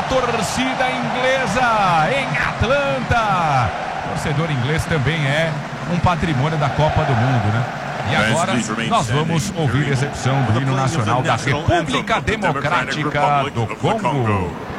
torcida inglesa em Atlanta. Torcedor inglês também é um patrimônio da Copa do Mundo, né? E agora nós vamos ouvir a execução do hino nacional da República Democrática do Congo.